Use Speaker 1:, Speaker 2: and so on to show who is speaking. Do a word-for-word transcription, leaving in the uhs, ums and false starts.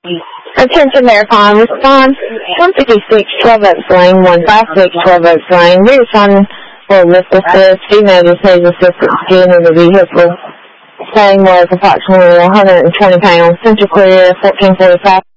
Speaker 1: Attention Marathon, response one fifty-six, twelve Oaks Lane, one fifty-six, twelve Oaks Lane. We respond will lift assist. Female just needs assistance to get into the vehicle. Saying was approximately one hundred twenty pounds. Central clear, fourteen forty-five.